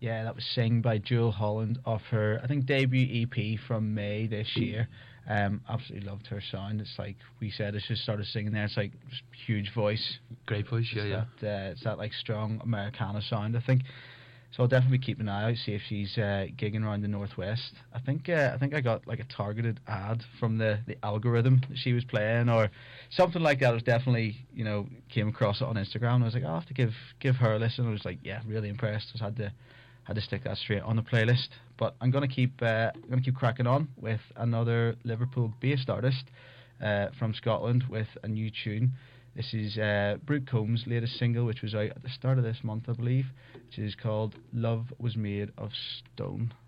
Yeah, that was Sing by Jewel Holland off her, I think, debut EP from May this year. Absolutely loved her sound. It's like we said, as she started singing there, it's like just huge voice. Great voice, yeah. It's that like strong Americana sound, I think. So I'll definitely keep an eye out, see if she's gigging around the Northwest. I think I got like a targeted ad from the algorithm that she was playing or something like that. It was definitely, came across it on Instagram. And I was like, I'll have to give her a listen. I was like, yeah, really impressed. Just had to stick that straight on the playlist. But I'm gonna keep cracking on with another Liverpool-based artist from Scotland with a new tune. This is Brooke Combs' latest single, which was out at the start of this month, I believe, which is called "Love Was Made of Stone."